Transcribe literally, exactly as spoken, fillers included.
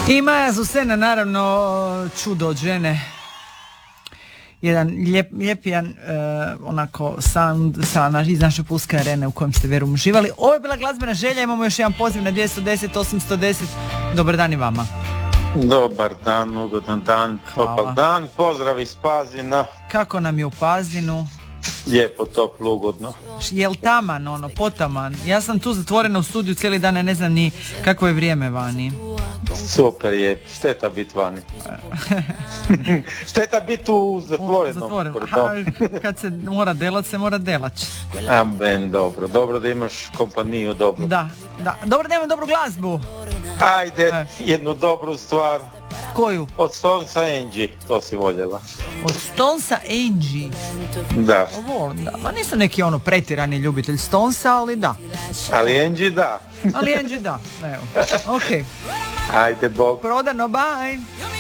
I Maja Zusena, naravno, čudo od žene. Jedan lijep, lijepijan uh, onako sound sa naš, iz naše pulske arene u kojem ste vjerujem uživali. Ovo je bila glazbena želja, imamo još jedan poziv na dvjesto deset osamsto deset. Dobar dan i vama. Dobar dan, ugodan dan, topal dan, pozdrav iz Pazina. Kako nam je u Pazinu? Lijepo, toplo, ugodno. Jel taman, ono, potaman? Ja sam tu zatvorena u studiju cijeli dan, a ne znam ni kakvo je vrijeme vani. Super je, šteta bit vani. Šteta bit u zatvorenom. Zatvoren. Aha, kad se mora delat, se mora delać. Amen, dobro, dobro da imaš kompaniju, dobro. Da, da, dobro da imam dobru glazbu. Ajde, e. jednu dobru stvar. Koju? Od Stonesa Angie, to si voljela. Od Stonesa Angie? Da. Ovo, da. Ma nisam neki ono pretirani ljubitelj Stonesa, ali da. Ali Angie da. Ali Angie da, evo. Ok. Ajde, bog. Prodano, bye.